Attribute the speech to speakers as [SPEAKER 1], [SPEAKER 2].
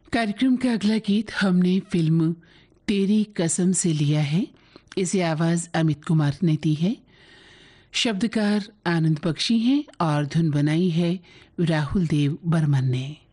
[SPEAKER 1] कार्यक्रम का अगला गीत हमने फिल्म तेरी कसम से लिया है। इसे आवाज अमित कुमार ने दी है। शब्दकार आनंद बख्शी हैं और धुन बनाई है राहुल देव बर्मन ने।